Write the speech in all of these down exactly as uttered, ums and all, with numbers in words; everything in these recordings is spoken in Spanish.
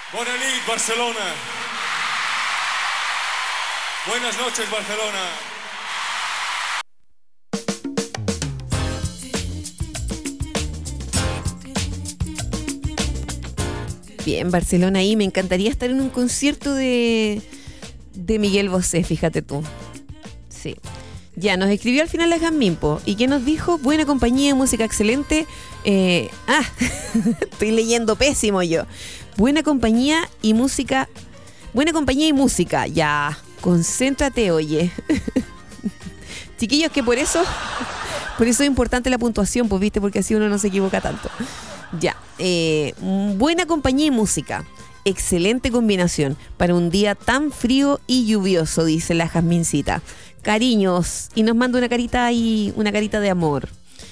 Bona nit, Barcelona. Buenas noches, Barcelona. Bien, Barcelona ahí. Me encantaría estar en un concierto de, de Miguel Bosé, fíjate tú. Sí. Ya, nos escribió al final la Jazmín, ¿y qué nos dijo? Buena compañía, música excelente. Eh, ah, estoy leyendo pésimo yo. Buena compañía y música. Buena compañía y música. Ya, concéntrate, oye. Chiquillos, que por eso, por eso es importante la puntuación, pues viste, porque así uno no se equivoca tanto. Ya, eh, buena compañía y música. Excelente combinación para un día tan frío y lluvioso, dice la Jazmincita. Cariños, y nos manda una carita ahí, una carita de amor.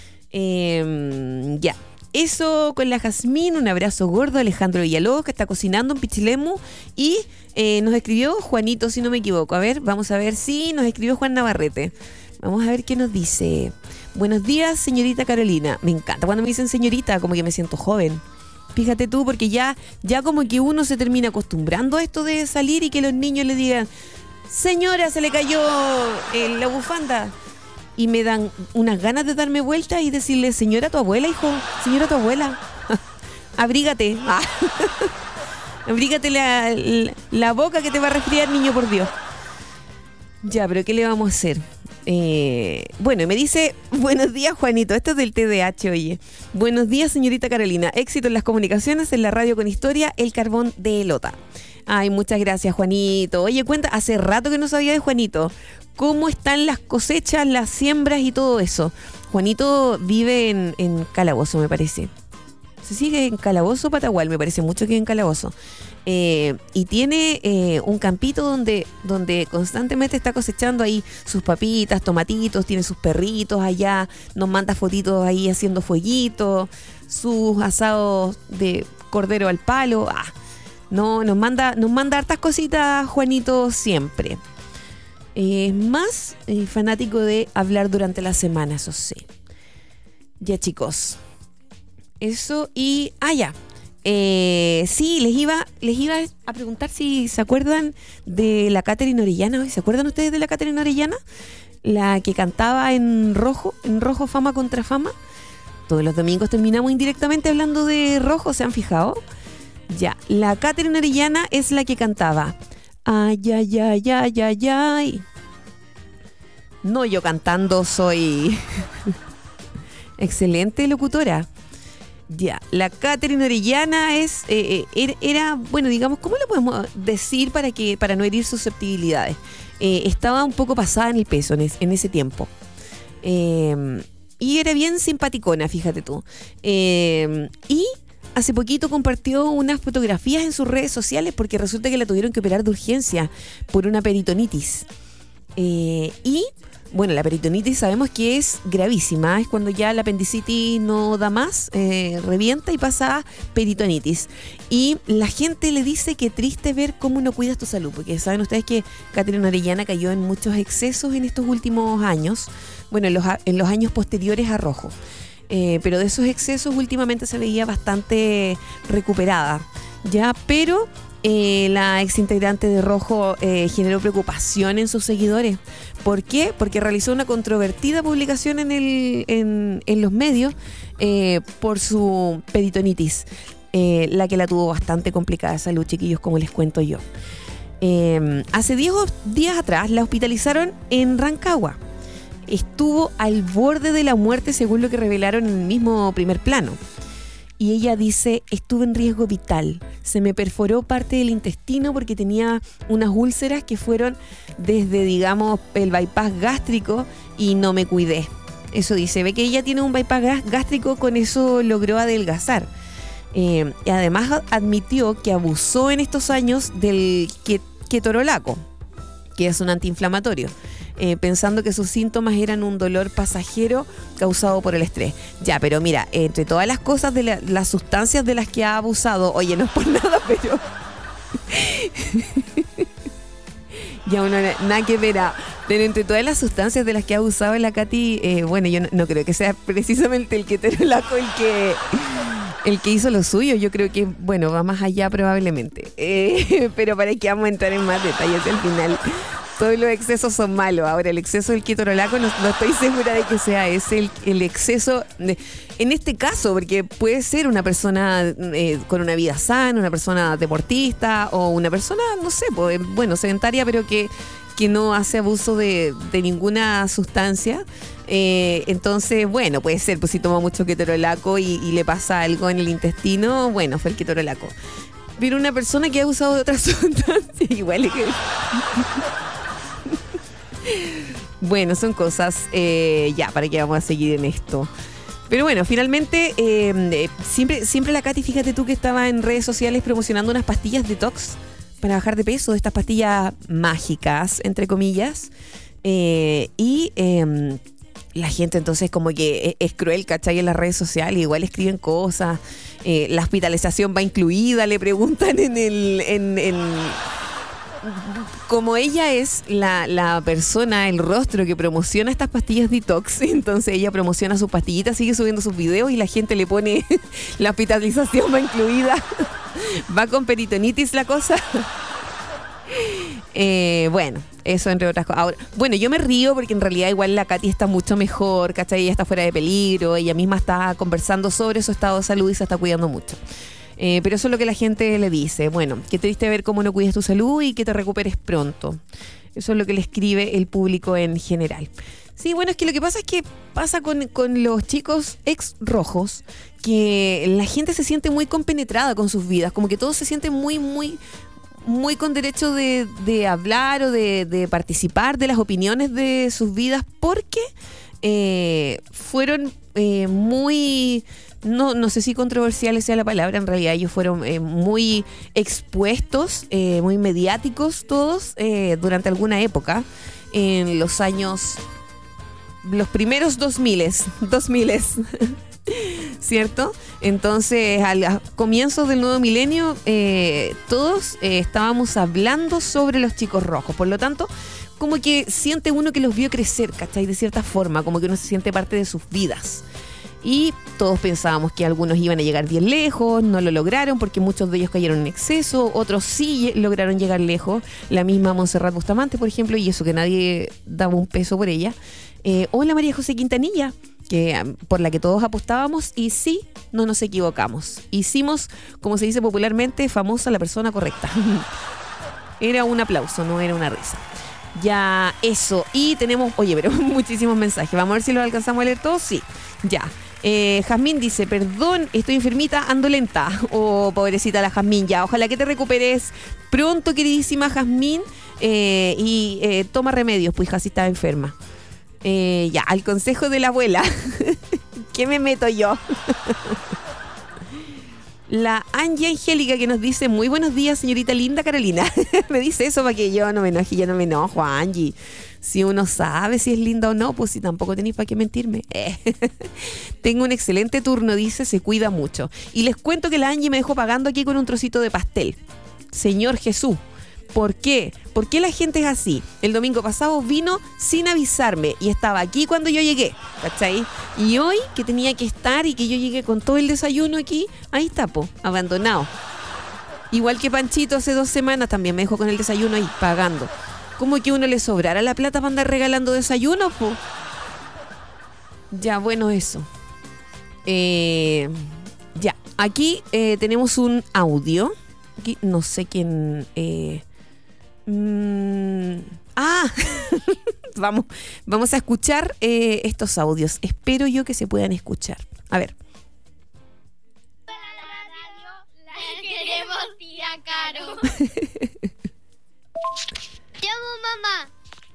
Eh, ya, eso con la Jazmín, un abrazo gordo a Alejandro Villalobos, que está cocinando en Pichilemu, y eh, nos escribió Juanito, si no me equivoco. A ver, vamos a ver si nos escribió Juan Navarrete. Vamos a ver qué nos dice. Buenos días, señorita Carolina. Me encanta cuando me dicen señorita, como que me siento joven. Fíjate tú, porque ya, ya como que uno se termina acostumbrando a esto de salir y que los niños le digan: señora, se le cayó eh, la bufanda. Y me dan unas ganas de darme vuelta y decirle: señora, tu abuela, hijo. Señora, tu abuela. Abrígate. Ah. Abrígate la, la, la boca que te va a resfriar, niño, por Dios. Ya, pero ¿qué le vamos a hacer? Eh, bueno, me dice: buenos días, Juanito. Esto es del T D A H, oye. Buenos días, señorita Carolina. Éxito en las comunicaciones, en la radio con historia, El Carbón de Elota. Ay, muchas gracias, Juanito. Oye, cuenta, hace rato que no sabía de Juanito. ¿Cómo están las cosechas, las siembras y todo eso? Juanito vive en, en Calabozo, me parece. ¿Se sigue en Calabozo o Patagual? Me parece mucho que en Calabozo. Eh, y tiene eh, un campito donde, donde constantemente está cosechando ahí sus papitas, tomatitos, tiene sus perritos allá, nos manda fotitos ahí haciendo fueguitos, sus asados de cordero al palo. Ah, no, nos manda, nos manda hartas cositas, Juanito, siempre. Es eh, más eh, fanático de hablar durante la semana, eso sí. Ya, chicos. Eso y... Ah, ya. Eh, sí, les iba, les iba a preguntar si se acuerdan de la Catherine Orellana. ¿Se acuerdan ustedes de la Catherine Orellana? La que cantaba en Rojo, en Rojo Fama contra Fama. Todos los domingos terminamos indirectamente hablando de Rojo, ¿se han fijado? Ya, la Catherine Orellana es la que cantaba: ay, ay, ay, ay, ay, ay. No, yo cantando soy excelente locutora. Ya, la Catherine Orellana es, eh, era, era, bueno, digamos, ¿cómo le podemos decir para que para no herir susceptibilidades? Eh, estaba un poco pasada en el peso en, es, en ese tiempo. Eh, y era bien simpaticona, fíjate tú. Eh, y hace poquito compartió unas fotografías en sus redes sociales porque resulta que la tuvieron que operar de urgencia por una peritonitis. Eh, y... Bueno, la peritonitis sabemos que es gravísima, es cuando ya la apendicitis no da más, eh, revienta y pasa a peritonitis. Y la gente le dice que triste ver cómo no cuidas tu salud, porque saben ustedes que Catherine Orellana cayó en muchos excesos en estos últimos años, bueno, en los, en los años posteriores a Rojo. Eh, pero de esos excesos últimamente se veía bastante recuperada, ya, pero... Eh, la exintegrante de Rojo eh, generó preocupación en sus seguidores. ¿Por qué? Porque realizó una controvertida publicación en, el, en, en los medios eh, por su peritonitis, eh, la que la tuvo bastante complicada de salud, chiquillos, como les cuento yo. Eh, hace diez días atrás la hospitalizaron en Rancagua. Estuvo al borde de la muerte, según lo que revelaron en el mismo Primer Plano. Y ella dice: estuve en riesgo vital, se me perforó parte del intestino porque tenía unas úlceras que fueron desde, digamos, el bypass gástrico y no me cuidé. Eso dice, ve que ella tiene un bypass gástrico, con eso logró adelgazar. Eh, y además admitió que abusó en estos años del ketorolaco, que es un antiinflamatorio. Eh, pensando que sus síntomas eran un dolor pasajero causado por el estrés. Ya, pero mira, entre todas las cosas de la, las sustancias de las que ha abusado, oye, no es por nada, pero ya uno nada que ver, pero entre todas las sustancias de las que ha abusado la Katy, eh, bueno, yo no, no creo que sea precisamente el ketorolaco el que el que hizo lo suyo, yo creo que, bueno, va más allá probablemente. Eh, pero para que vamos a entrar en más detalles al final. Todos los excesos son malos. Ahora, el exceso del ketorolaco no, no estoy segura de que sea ese el, el exceso. De, en este caso, porque puede ser una persona eh, con una vida sana, una persona deportista o una persona, no sé, pues, bueno, sedentaria, pero que, que no hace abuso de, de ninguna sustancia. Eh, entonces, bueno, puede ser, pues si toma mucho ketorolaco y, y le pasa algo en el intestino, bueno, fue el ketorolaco. Pero una persona que ha usado de otras sustancias, igual es que... Bueno, son cosas, eh, ya, ¿para qué vamos a seguir en esto? Pero bueno, finalmente, eh, siempre, siempre la Katy, fíjate tú que estaba en redes sociales promocionando unas pastillas detox para bajar de peso, estas pastillas mágicas, entre comillas, eh, y eh, la gente entonces como que es, es cruel, ¿cachai? En las redes sociales, igual escriben cosas, eh, la hospitalización va incluida, le preguntan en el... En, en, como ella es la, la persona, el rostro que promociona estas pastillas detox, entonces ella promociona sus pastillitas, sigue subiendo sus videos y la gente le pone la hospitalización va incluida, va con peritonitis la cosa. Eh, bueno, eso entre otras cosas. Ahora, bueno, yo me río porque en realidad igual la Katy está mucho mejor, ¿cachai? Ella está fuera de peligro, ella misma está conversando sobre su estado de salud y se está cuidando mucho. Eh, pero eso es lo que la gente le dice. Bueno, qué triste ver cómo no cuidas tu salud y que te recuperes pronto. Eso es lo que le escribe el público en general. Sí, bueno, es que lo que pasa es que pasa con, con los chicos ex rojos, que la gente se siente muy compenetrada con sus vidas, como que todos se sienten muy, muy, muy con derecho de, de hablar o de, de participar de las opiniones de sus vidas, porque eh, fueron eh, muy... No, no sé si controversiales sea la palabra, en realidad ellos fueron eh, muy expuestos, eh, muy mediáticos todos eh, durante alguna época, en los años, los primeros dos miles, dos miles, ¿cierto? Entonces, al comienzo del nuevo milenio, eh, todos eh, estábamos hablando sobre los chicos rojos, por lo tanto, como que siente uno que los vio crecer, ¿cachai? De cierta forma, como que uno se siente parte de sus vidas. Y todos pensábamos que algunos iban a llegar bien lejos, no lo lograron porque muchos de ellos cayeron en exceso, otros sí lograron llegar lejos, la misma Montserrat Bustamante, por ejemplo, y eso que nadie daba un peso por ella, eh, o la María José Quintanilla, que por la que todos apostábamos, y sí, no nos equivocamos. Hicimos, como se dice popularmente, famosa la persona correcta. Era un aplauso, no era una risa. Ya, eso. Y tenemos, oye, pero muchísimos mensajes. Vamos a ver si los alcanzamos a leer todos. Sí, ya. Eh, Jazmín dice, perdón, estoy enfermita, ando lenta. Oh, pobrecita la Jazmín, ya. Ojalá que te recuperes pronto, queridísima Jazmín. Eh, y eh, toma remedios, pues hija, si estás enferma. Eh, ya, al consejo de la abuela. ¿Qué me meto yo? La Angie Angélica que nos dice, muy buenos días, señorita linda Carolina. Me dice eso para que yo no me enoje, yo no me enojo, Angie. Si uno sabe si es linda o no, pues si tampoco tenéis para qué mentirme. Eh. Tengo un excelente turno, dice, se cuida mucho. Y les cuento que la Angie me dejó pagando aquí con un trocito de pastel. Señor Jesús, ¿por qué? ¿Por qué la gente es así? El domingo pasado vino sin avisarme y estaba aquí cuando yo llegué, ¿cachai? Y hoy que tenía que estar y que yo llegué con todo el desayuno aquí, ahí está, po, abandonado. Igual que Panchito hace dos semanas también me dejó con el desayuno ahí, pagando. ¿Cómo que uno le sobrara la plata para andar regalando desayuno, po? Ya, bueno, eso. Eh, ya, aquí eh, tenemos un audio. Aquí no sé quién... Eh, mm, ah, vamos, vamos a escuchar eh, estos audios. Espero yo que se puedan escuchar. A ver. La queremos, tía Caro. Te amo, mamá.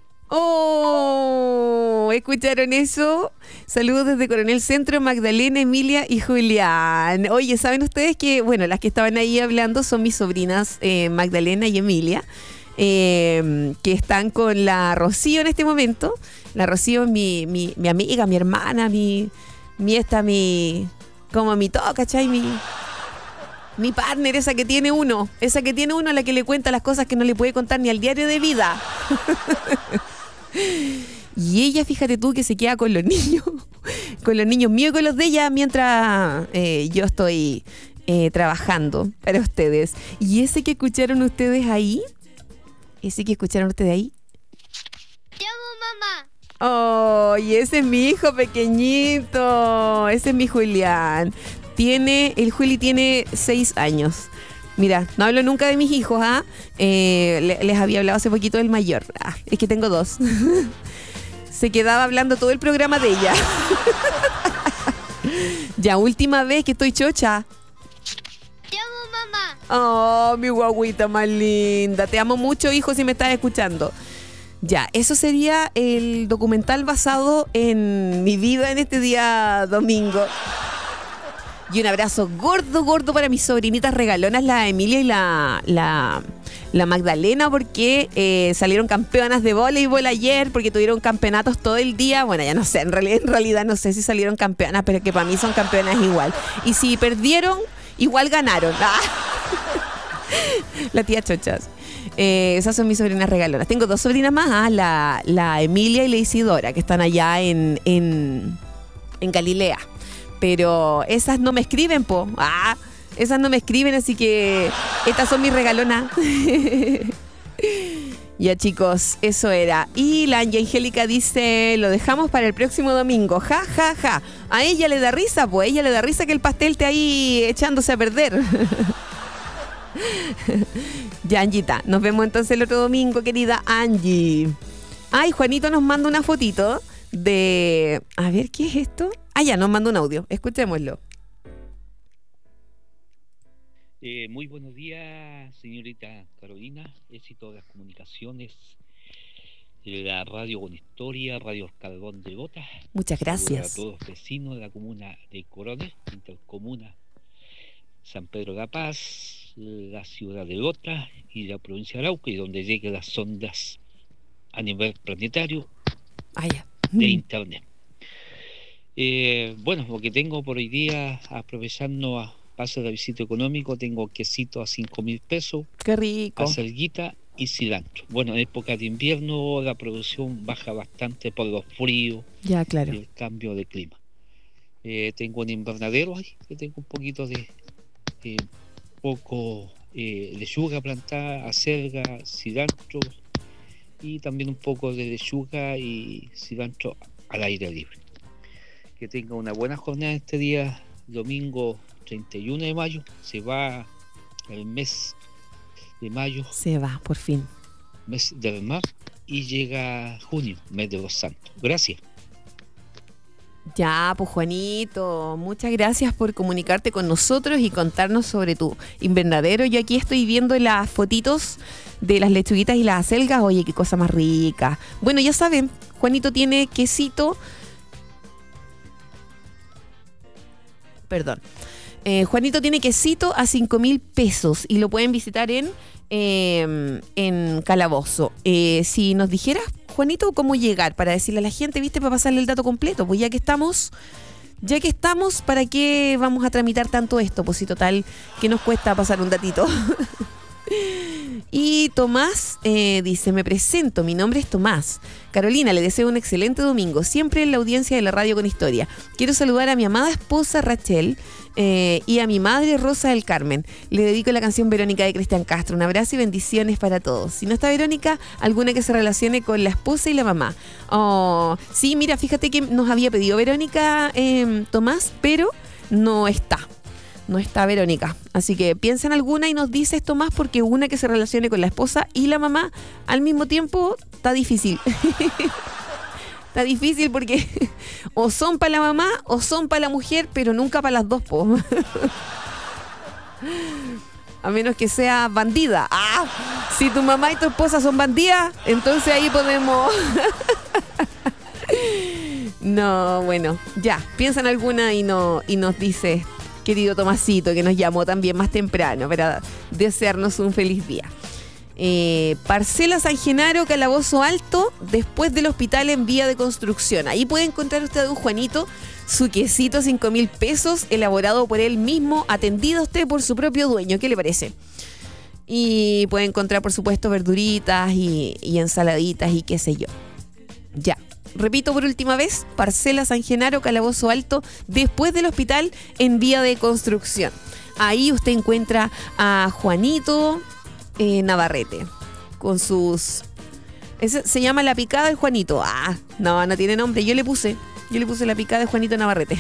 Oh, ¿escucharon eso? Saludos desde Coronel Centro, Magdalena, Emilia y Julián. Oye, ¿saben ustedes que, bueno, las que estaban ahí hablando son mis sobrinas eh, Magdalena y Emilia, eh, que están con la Rocío en este momento? La Rocío es mi, mi, mi amiga, mi hermana, mi, mi esta, mi, como mi todo, ¿cachai? Mi, mi partner, esa que tiene uno, esa que tiene uno a la que le cuenta las cosas que no le puede contar ni al diario de vida. Y ella, fíjate tú, que se queda con los niños con los niños míos y con los de ella mientras eh, yo estoy eh, trabajando para ustedes. Y ese que escucharon ustedes ahí, ese que escucharon ustedes ahí. Te amo, mamá. Oh, y ese es mi hijo pequeñito. Ese es mi Julián. Tiene, el Juli tiene seis años. Mira, no hablo nunca de mis hijos, ¿ah? Eh, le- les había hablado hace poquito del mayor. Ah, es que tengo dos. Se quedaba hablando todo el programa de ella. Ya, última vez que estoy chocha. Te amo, mamá. Oh, mi guaguita más linda. Te amo mucho, hijo, si me estás escuchando. Ya, eso sería el documental basado en mi vida en este día domingo. Y un abrazo gordo, gordo para mis sobrinitas regalonas, la Emilia y la, la, la Magdalena, porque eh, salieron campeonas de voleibol ayer, porque tuvieron campeonatos todo el día. Bueno, ya no sé, en realidad, en realidad no sé si salieron campeonas, pero que para mí son campeonas igual. Y si perdieron, igual ganaron. Ah. La tía Chochas. Eh, esas son mis sobrinas regalonas. Tengo dos sobrinas más, ah, la, la Emilia y la Isidora, que están allá en, en, en Galilea. Pero esas no me escriben, po. Ah, esas no me escriben, así que estas son mis regalonas. Ya, chicos, eso era. Y la Angie Angélica dice, lo dejamos para el próximo domingo. Ja, ja, ja. A ella le da risa, pues. A ella le da risa que el pastel esté ahí echándose a perder. Ya, Angita, nos vemos entonces el otro domingo, querida Angie. Ay, Juanito nos manda una fotito de... A ver, ¿qué es esto? Ah, ya, nos manda un audio. Escuchémoslo. Eh, muy buenos días, señorita Carolina. Éxito de las comunicaciones de la radio con historia, Radio Escalón de Gota. Muchas gracias. A todos los vecinos de la comuna de Coronel, intercomuna San Pedro de la Paz, la ciudad de Gota y la provincia de Arauco, y donde lleguen las ondas a nivel planetario Ah, ya. de internet. Eh, bueno, lo que tengo por hoy día, aprovechando a paso de visita económico, tengo quesito a cinco mil pesos, Qué rico. acelguita y cilantro. Bueno, en época de invierno la producción baja bastante por los fríos Ya, y claro. el cambio de clima. Eh, tengo un invernadero ahí, que tengo un poquito de eh, poco eh, lechuga plantada, acelga, cilantro y también un poco de lechuga y cilantro al aire libre. Que tenga una buena jornada este día, domingo treinta y uno de mayo. Se va el mes de mayo, Se va, por fin. mes del mar, y llega junio, mes de los santos. Gracias. Ya, pues Juanito, muchas gracias por comunicarte con nosotros y contarnos sobre tu invernadero. Yo aquí estoy viendo las fotitos de las lechuguitas y las acelgas. Oye, qué cosa más rica. Bueno, ya saben, Juanito tiene quesito. Perdón. Eh, Juanito tiene quesito a cinco mil pesos y lo pueden visitar en, eh, en Calabozo. Eh, si nos dijeras, Juanito, cómo llegar para decirle a la gente, viste, para pasarle el dato completo, pues ya que estamos, ya que estamos, ¿para qué vamos a tramitar tanto esto? Pues si total, ¿qué nos cuesta pasar un datito? Y Tomás eh, dice, me presento, mi nombre es Tomás. Carolina, le deseo un excelente domingo, siempre en la audiencia de la radio con historia. Quiero saludar a mi amada esposa Rachel eh, y a mi madre Rosa del Carmen. Le dedico la canción Verónica de Cristian Castro. Un abrazo y bendiciones para todos. Si no está Verónica, alguna que se relacione con la esposa y la mamá. Oh, sí, mira, fíjate que nos había pedido Verónica eh, Tomás, pero no está. No está Verónica. Así que piensa en alguna y nos dices, Tomás, porque una que se relacione con la esposa y la mamá al mismo tiempo está difícil. Está difícil porque o son para la mamá o son para la mujer, pero nunca para las dos, po. A menos que sea bandida. Ah, si tu mamá y tu esposa son bandidas, entonces ahí podemos... No, bueno, ya, piensa en alguna y, no, y nos dices, querido Tomasito, que nos llamó también más temprano para desearnos un feliz día. Eh, Parcela San Genaro, Calabozo Alto, después del hospital en vía de construcción. Ahí puede encontrar usted a don Juanito su quesito cinco mil pesos, elaborado por él mismo, atendido a usted por su propio dueño. ¿Qué le parece? Y puede encontrar, por supuesto, verduritas y, y ensaladitas y qué sé yo. Ya. Repito por última vez, Parcela San Genaro, Calabozo Alto, después del hospital, en vía de construcción. Ahí usted encuentra a Juanito eh, Navarrete, con sus... Ese se llama La Picada del Juanito. Ah, no, no tiene nombre. Yo le puse, yo le puse La Picada de Juanito Navarrete.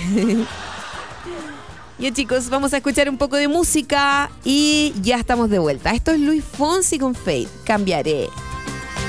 Ya, chicos, vamos a escuchar un poco de música y ya estamos de vuelta. Esto es Luis Fonsi con Fate. Cambiaré.